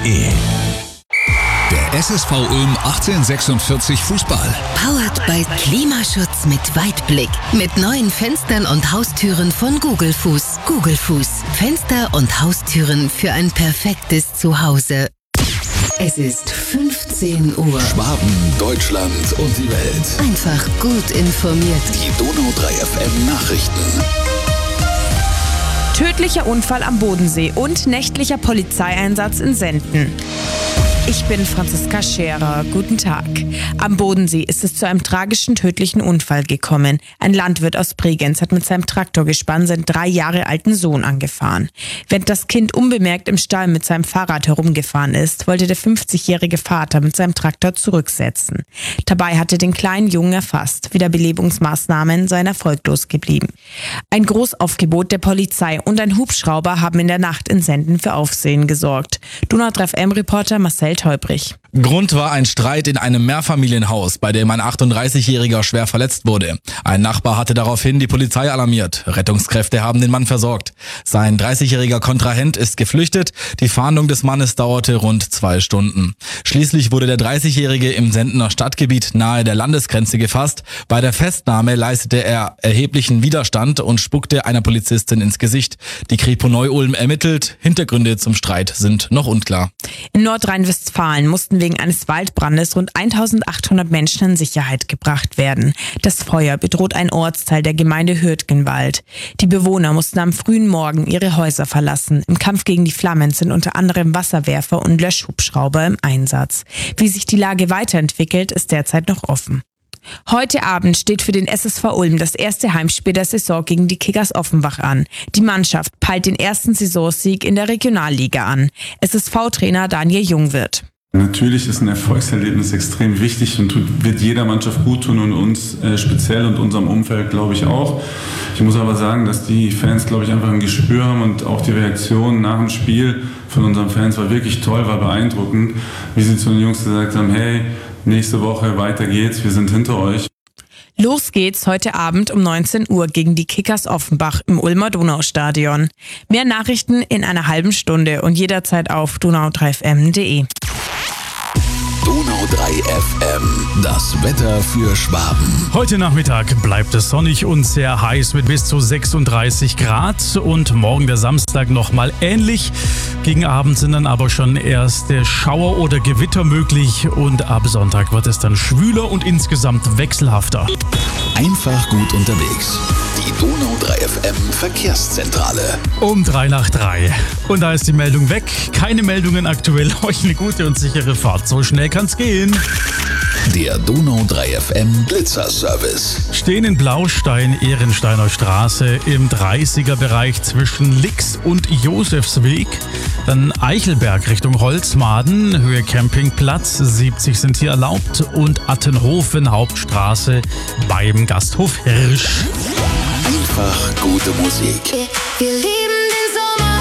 donau3fm.de. Der SSV Ulm 1846 Fußball. Powered by Klimaschutz mit Weitblick. Mit neuen Fenstern und Haustüren von Gugelfuß. Gugelfuß. Fenster und Haustüren für ein perfektes Zuhause. Es ist 15 Uhr. Schwaben, Deutschland und die Welt. Einfach gut informiert. Die Donau3FM Nachrichten. Tödlicher Unfall am Bodensee und nächtlicher Polizeieinsatz in Senden. Ich bin Franziska Scherer. Guten Tag. Am Bodensee ist es zu einem tragischen, tödlichen Unfall gekommen. Ein Landwirt aus Bregenz hat mit seinem Traktorgespann seinen 3 Jahre alten Sohn angefahren. Während das Kind unbemerkt im Stall mit seinem Fahrrad herumgefahren ist, wollte der 50-jährige Vater mit seinem Traktor zurücksetzen. Dabei hatte den kleinen Jungen erfasst. Wiederbelebungsmaßnahmen seien erfolglos geblieben. Ein Großaufgebot der Polizei und ein Hubschrauber haben in der Nacht in Senden für Aufsehen gesorgt. Donau3FM-Reporter Marcel Teubrich. Grund war ein Streit in einem Mehrfamilienhaus, bei dem ein 38-Jähriger schwer verletzt wurde. Ein Nachbar hatte daraufhin die Polizei alarmiert. Rettungskräfte haben den Mann versorgt. Sein 30-jähriger Kontrahent ist geflüchtet. Die Fahndung des Mannes dauerte rund 2 Stunden. Schließlich wurde der 30-Jährige im Sendener Stadtgebiet nahe der Landesgrenze gefasst. Bei der Festnahme leistete er erheblichen Widerstand und spuckte einer Polizistin ins Gesicht. Die Kripo Neu-Ulm ermittelt. Hintergründe zum Streit sind noch unklar. In Nordrhein-Westfalen mussten wegen eines Waldbrandes rund 1800 Menschen in Sicherheit gebracht werden. Das Feuer bedroht ein Ortsteil der Gemeinde Hürtgenwald. Die Bewohner mussten am frühen Morgen ihre Häuser verlassen. Im Kampf gegen die Flammen sind unter anderem Wasserwerfer und Löschhubschrauber im Einsatz. Wie sich die Lage weiterentwickelt, ist derzeit noch offen. Heute Abend steht für den SSV Ulm das erste Heimspiel der Saison gegen die Kickers Offenbach an. Die Mannschaft peilt den ersten Saisonsieg in der Regionalliga an. SSV-Trainer Daniel Jungwirth. Natürlich ist ein Erfolgserlebnis extrem wichtig und wird jeder Mannschaft gut tun und uns speziell und unserem Umfeld, glaube ich, auch. Ich muss aber sagen, dass die Fans, glaube ich, einfach ein Gespür haben und auch die Reaktion nach dem Spiel von unseren Fans war wirklich toll, war beeindruckend. Wie sie zu den Jungs gesagt haben, hey, nächste Woche, weiter geht's, wir sind hinter euch. Los geht's heute Abend um 19 Uhr gegen die Kickers Offenbach im Ulmer Donaustadion. Mehr Nachrichten in einer halben Stunde und jederzeit auf donau3fm.de. Donau3FM, das Wetter für Schwaben. Heute Nachmittag bleibt es sonnig und sehr heiß mit bis zu 36 Grad und morgen der Samstag nochmal ähnlich. Gegen Abend sind dann aber schon erste Schauer oder Gewitter möglich und ab Sonntag wird es dann schwüler und insgesamt wechselhafter. Einfach gut unterwegs. Die Donau3FM Verkehrszentrale. Um 3:03. Und da ist die Meldung weg. Keine Meldungen aktuell. Euch eine gute und sichere Fahrt. So schnell kann's gehen. Der Donau3FM Blitzerservice. Stehen in Blaustein, Ehrensteiner Straße im 30er-Bereich zwischen Lix und Josefsweg. Dann Eichelberg Richtung Holzmaden, Höhe Campingplatz, 70 sind hier erlaubt. Und Attenhofen Hauptstraße beim Gasthof Hirsch. Einfach gute Musik. Wir lieben den Sommer.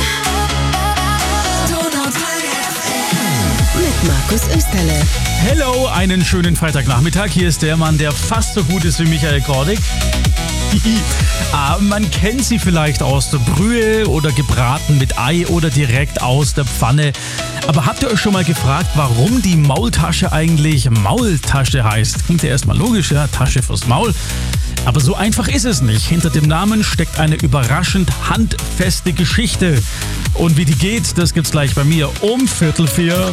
Mit Markus Österle. Hello, einen schönen Freitagnachmittag. Hier ist der Mann, der fast so gut ist wie Michael Kordick. Man kennt sie vielleicht aus der Brühe oder gebraten mit Ei oder direkt aus der Pfanne. Aber habt ihr euch schon mal gefragt, warum die Maultasche eigentlich Maultasche heißt? Klingt ja erstmal logisch, ja, Tasche fürs Maul. Aber so einfach ist es nicht. Hinter dem Namen steckt eine überraschend handfeste Geschichte. Und wie die geht, das gibt's gleich bei mir um 3:45.